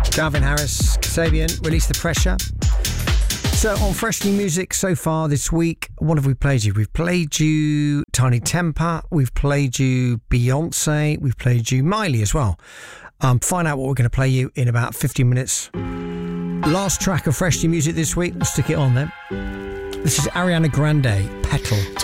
Calvin Harris, Kasabian, Release the Pressure. So on Fresh New Music so far this week, what have we played you? We've played you Tiny Temper, we've played you Beyonce, we've played you Miley as well. Find out what we're going to play you in about 15 minutes. Last track of Fresh New Music this week, we'll stick it on then. This is Ariana Grande, Petal.